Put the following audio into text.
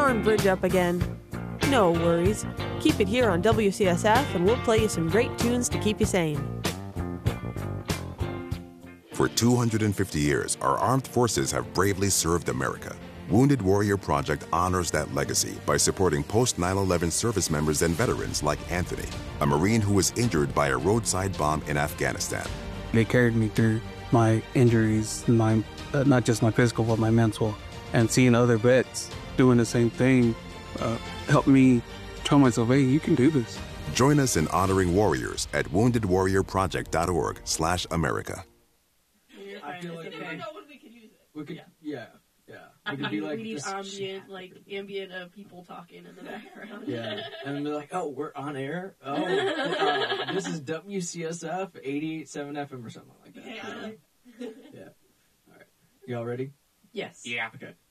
darn bridge up again. No worries. Keep it here on WCSF and we'll play you some great tunes to keep you sane. For 250 years, our armed forces have bravely served America. Wounded Warrior Project honors that legacy by supporting post-9/11 service members and veterans like Anthony, a Marine who was injured by a roadside bomb in Afghanistan. They carried me through my injuries, not just my physical, but my mental. And seeing other vets doing the same thing helped me tell myself, hey, you can do this. Join us in honoring warriors at woundedwarriorproject.org/America. I feel like we could, yeah. I We could think be like we need this- ambient people talking in the background. Yeah, and they're like, oh, we're on air? Oh, this is WCSF 88.7 FM or something like that. Yeah. Yeah. All right. Y'all ready? Yes. Yeah. Okay.